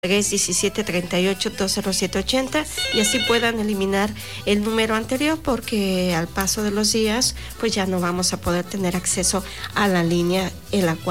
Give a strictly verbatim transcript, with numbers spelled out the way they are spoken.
es diecisiete treinta y ocho dos cero siete ochenta y así puedan eliminar el número anterior, porque al paso de los días pues ya no vamos a poder tener acceso a la línea en la cual